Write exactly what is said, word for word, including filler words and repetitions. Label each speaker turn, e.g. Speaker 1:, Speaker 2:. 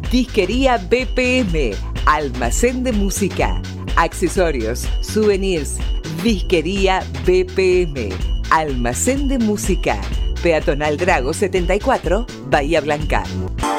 Speaker 1: Disquería B P M, almacén de música, accesorios, souvenirs. Disquería B P M, almacén de música. Peatonal Drago setenta y cuatro, Bahía Blanca.